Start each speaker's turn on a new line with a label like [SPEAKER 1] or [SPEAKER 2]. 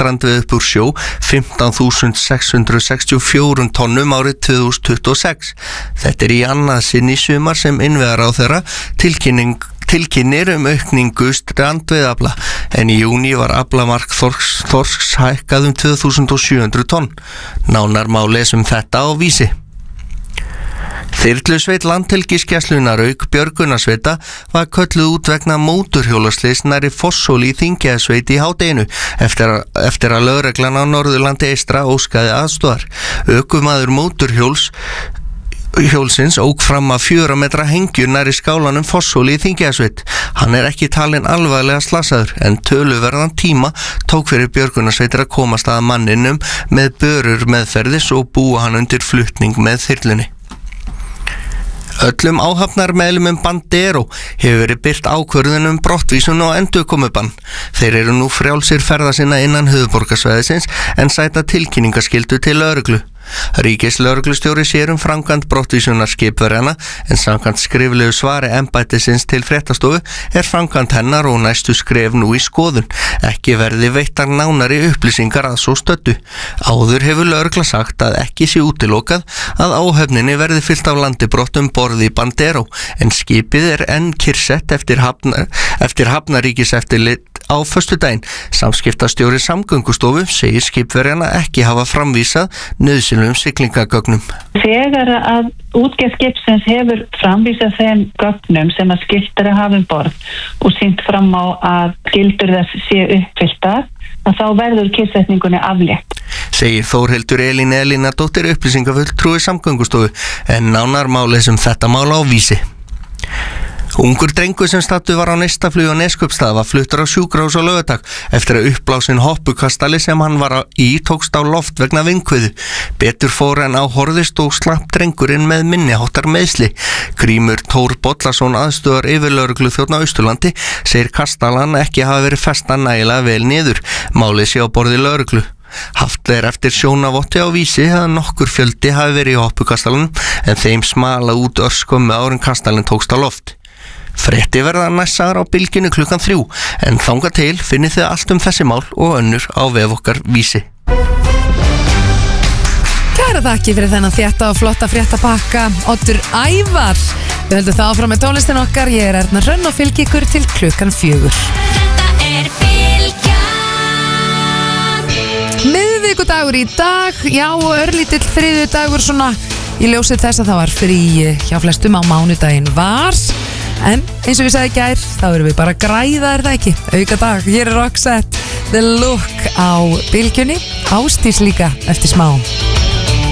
[SPEAKER 1] strandveiði upp úr sjó 15.664 tonnum árið 2026. Þetta í annað sinn í sumar sem innviðaráðherra tilkynnir aukningu strandveiðafla, en í júní var aflamark þorsks hækkað 2700 tonn. Nánar má lesa þetta á Vísi. Þyrlusveit Landhelgisgæslunnar auk björgunarsveita var kölluð út vegna mótorhjólaslys nærri Fosshóli í Þingeyjarsveit í hádeginu eftir að lögreglan á Norðurlandi eystra óskaði aðstoðar. Ökumaður mótorhjólsins ók fram að 4 metra hengju nærri skálanum Fosshóli í Þingeyjarsveit. Hann ekki talinn alvarlega slasaður, en töluverðan tíma tók fyrir björgunarsveitir að komast að manninum með börur meðferðis og búa hann undir flutning með þyrlunni. Öllum áhafnarmeðlumum Bandero hefur verið birt ákvörðun brottvísun og endurkomubann. Þeir eru nú frjálsir ferða sinna innan höfuðborgarsvæðisins en sæta tilkynningaskyldu til lögreglu. Ríkislögreglustjóri sér framkvæmd brottvísunar skipverjana, en samkvæmt skriflegu svari embættisins til fréttastofu framkvæmd hennar og næstu skref nú í skoðun. Ekki verði veittar nánari upplýsingar að svo stöddu. Áður hefur lögregla sagt að ekki sé útilokað að áhöfninni verði fyllt af landibrott borð í Bandero, en skipið enn kyrrsett eftir hafnaríkiseftirlit á föstudaginn. Samskiptastjóri Samgöngustofu segir skipverjana ekki hafa framvísað nauðsynlegum siglingagögnum.
[SPEAKER 2] Þegar að útgerð skipsins hefur framvísað þeim gögnum sem að skylt að hafa borð og sýnt fram á að skyldur þess sé uppfylltar, að þá verður kyrrsetningunni aflétt.
[SPEAKER 1] Segir Þórhildur Elínadóttir upplýsingafulltrúi Samgöngustofu, en nánar má lesa þetta mál á Vísi. Ungur drengur sem stattur var á Neistaflugi á Neskaupstað var fluttur á sjúkrahús á laugardag eftir að uppblásin hoppukastali sem hann var í tókst á loft vegna vindhviðu. Betur fór en á horfðist og slapp drengurinn með minniháttar meiðsli. Grímur Tór Bollason, aðstoðar yfirlögregluþjónn á Austurlandi, segir kastalan ekki hafa verið festan nægilega vel niður. Málið sé á borði lögreglu. Haft eftir sjónavotti á Vísi að nokkur fjöldi hafi verið í hoppukastalunum, en þeim smala út örskömmu áður en kastalinn tókst á loft. Frétti verða næstar á Bylgjunni klukkan 3, en þangað til finnið þið allt þessi mál og önnur á vef okkar Vísi.
[SPEAKER 3] Kæra þakki fyrir þennan þétta og flotta fréttapakka, Oddur Ævar. Við höldum það áfram með tónlistin okkar. Ég Erna Hrönn og fylgi ykkur til klukkan 4. Miðvikudagur í dag, já, og örlítill þriðjudagur svona í ljósið þess að það var frí hjá flestum á mánudaginn vars. En eins og við sagði í gær, þá erum við bara að græða, það ekki? Auka dag, hér Roxette, The Look á Bylgjunni, Ásdís líka eftir smá.